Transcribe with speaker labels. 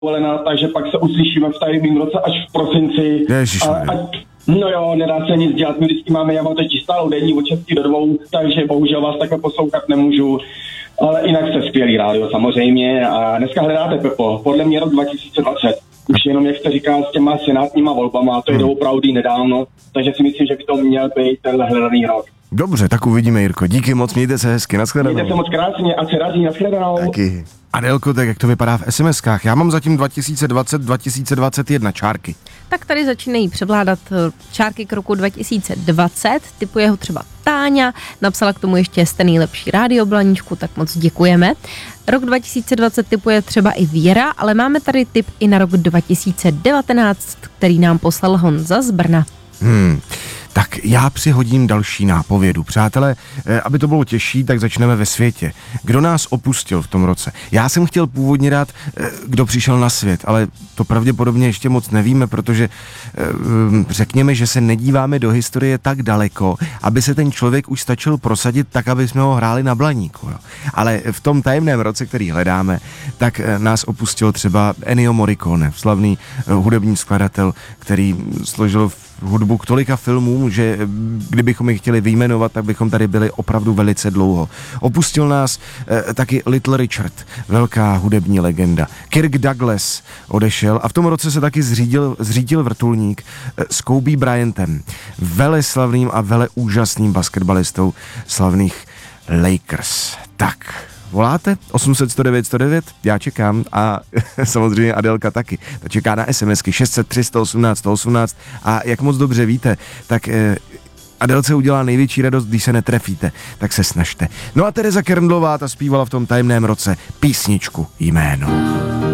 Speaker 1: dovolená, takže pak se uslyšíme v tajemným roce až v prosinci. No jo, nedá se nic dělat, my vždycky máme, já mám teď stálou denní od 6 do 2, takže bohužel vás takhle poslouchat nemůžu. Ale jinak jste skvělý rádio samozřejmě a dneska hledáte, Pepo, podle mě rok 2020. Už jenom, jak jste říkal, s těma senátníma volbama, to je doopravdy nedávno, takže si myslím, že by to měl být tenhle hledaný rok.
Speaker 2: Dobře, tak uvidíme, Jirko. Díky moc, mějte se hezky, nashledanou.
Speaker 1: Mějte se moc krásně a se razí, nashledanou.
Speaker 2: Taky. Adélko, tak jak to vypadá v SMS-kách? Já mám zatím 2020, 2021 čárky.
Speaker 3: Tak tady začínají převládat čárky k roku 2020, typuje ho třeba Táňa, napsala k tomu ještě jste nejlepší rádio Blaníčku, tak moc děkujeme. Rok 2020 typuje třeba i Věra, ale máme tady tip i na rok 2019, který nám poslal Honza z Brna.
Speaker 2: Tak já přihodím další nápovědu. Přátelé, aby to bylo těžší, tak začneme ve světě. Kdo nás opustil v tom roce? Já jsem chtěl původně dát, kdo přišel na svět, ale to pravděpodobně ještě moc nevíme, protože řekněme, že se nedíváme do historie tak daleko, aby se ten člověk už stačil prosadit tak, aby jsme ho hráli na Blaníku. Jo. Ale v tom tajemném roce, který hledáme, tak nás opustil třeba Ennio Morricone, slavný hudební skladatel, který složil hudbu k tolika filmům, že kdybychom je chtěli vyjmenovat, tak bychom tady byli opravdu velice dlouho. Opustil nás taky Little Richard, velká hudební legenda. Kirk Douglas odešel a v tom roce se taky zřídil vrtulník s Kobe Bryantem, veleslavným a veleúžasným basketbalistou slavných Lakers. Tak, voláte? 800 109 109, já čekám a samozřejmě Adélka taky. Ta čeká na SMSky 600 318 118 a jak moc dobře víte, tak Adélce udělá největší radost, když se netrefíte, tak se snažte. No a Tereza Kerndlová, ta zpívala v tom tajemném roce písničku Jméno.